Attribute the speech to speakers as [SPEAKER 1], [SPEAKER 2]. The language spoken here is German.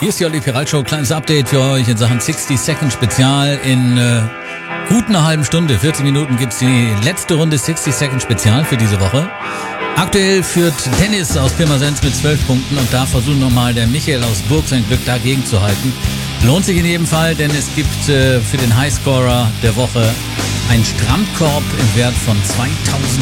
[SPEAKER 1] Hier ist die Olli Piral Show, kleines Update für euch in Sachen 60 Second Spezial. In gut einer halben Stunde, 40 Minuten gibt's die letzte Runde 60 Second Spezial für diese Woche. Aktuell führt Dennis aus Pirmasens mit 12 Punkten und da versucht nochmal der Michael aus Burg sein Glück dagegen zu halten. Lohnt sich in jedem Fall, denn es gibt für den Highscorer der Woche einen Strandkorb im Wert von 2.000